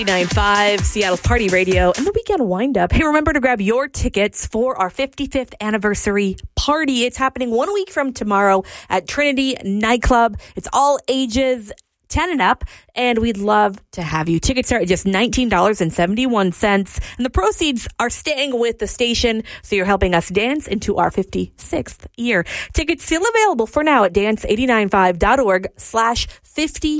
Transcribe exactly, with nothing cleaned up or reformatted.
ninety-nine point five Seattle's Party Radio and the weekend wind-up. Hey, remember to grab your tickets for our fifty-fifth anniversary party. It's happening one week from tomorrow at Trinity Nightclub. It's all ages, ten and up, and we'd love to have you. Tickets are at just nineteen dollars and seventy-one cents, and the proceeds are staying with the station, so you're helping us dance into our fifty-sixth year. Tickets still available for now at dance eight nine five dot org slash fifty